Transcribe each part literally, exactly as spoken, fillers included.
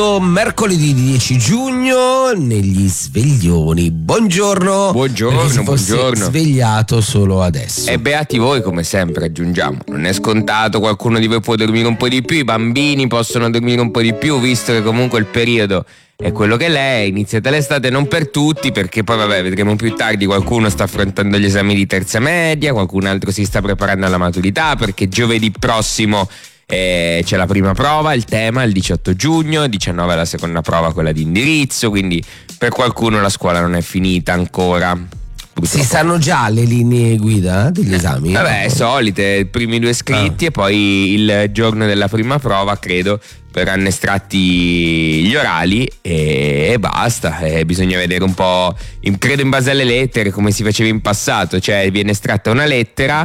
Mercoledì dieci giugno negli sveglioni. Buongiorno. Buongiorno, si buongiorno. Svegliato solo adesso. E beati voi, come sempre, aggiungiamo. Non è scontato, qualcuno di voi può dormire un po' di più, i bambini possono dormire un po' di più, visto che comunque il periodo è quello che l'è. Iniziata l'estate, non per tutti, perché poi vabbè, vedremo più tardi, qualcuno sta affrontando gli esami di terza media, qualcun altro si sta preparando alla maturità, perché giovedì prossimo Eh, c'è la prima prova, il tema il diciotto giugno, diciannove la seconda prova, quella di indirizzo, quindi per qualcuno la scuola non è finita ancora. Purtroppo. Si sanno già le linee guida degli esami? Vabbè, solite, i primi due scritti ah. e poi il giorno della prima prova, credo, verranno estratti gli orali e, e basta. E bisogna vedere un po', in, credo in base alle lettere, come si faceva in passato, cioè viene estratta una lettera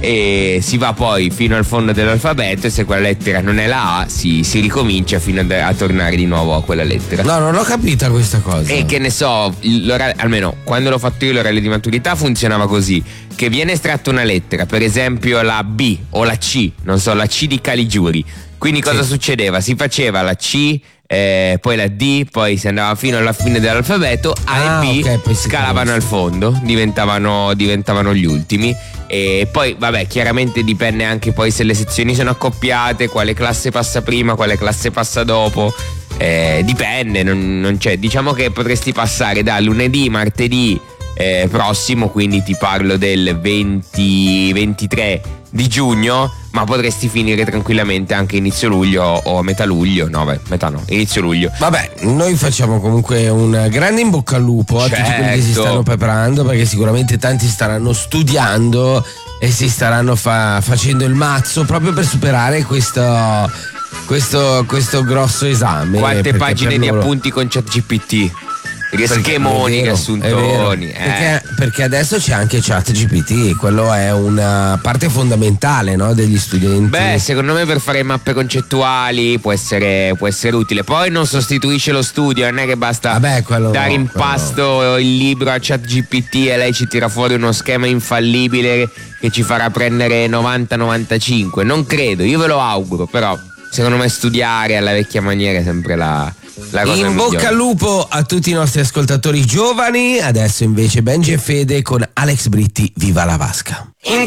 e si va poi fino al fondo dell'alfabeto e se quella lettera non è la A si, si ricomincia fino a, a tornare di nuovo a quella lettera. No, non ho capita questa cosa. E che ne so, almeno quando l'ho fatto io l'orale di maturità funzionava così, che viene estratta una lettera, per esempio la B o la C, non so, la C di Caligiuri. Quindi cosa sì. succedeva? Si faceva la C, eh, poi la D, poi si andava fino alla fine dell'alfabeto, A ah, e B okay, scalavano al fondo, diventavano, diventavano gli ultimi. E poi vabbè, chiaramente dipende anche poi se le sezioni sono accoppiate, quale classe passa prima, quale classe passa dopo. Eh, dipende, non, non c'è. Diciamo che potresti passare da lunedì, martedì eh, prossimo, quindi ti parlo del venti ventitré di giugno, ma potresti finire tranquillamente anche inizio luglio o a metà luglio. No, beh, metà no, inizio luglio. Vabbè, noi facciamo comunque un grande in bocca al lupo certo. a tutti quelli che si stanno preparando, perché sicuramente tanti staranno studiando e si staranno fa- facendo il mazzo proprio per superare questo, questo, questo grosso esame. Quante pagine di loro... appunti con ChatGPT? Che schemoni, che assuntoni eh. perché, perché adesso c'è anche ChatGPT, quello è una parte fondamentale, no, degli studenti. Beh, secondo me per fare mappe concettuali può essere, può essere utile. Poi non sostituisce lo studio, non è che basta Vabbè, quello dare no, in pasto no. il libro a ChatGPT e lei ci tira fuori uno schema infallibile che ci farà prendere novanta novantacinque. Non credo, io ve lo auguro, però secondo me studiare alla vecchia maniera è sempre la La cosa in migliore. bocca al lupo a tutti i nostri ascoltatori giovani. Adesso invece Benji e Fede con Alex Britti, Viva la Vasca. In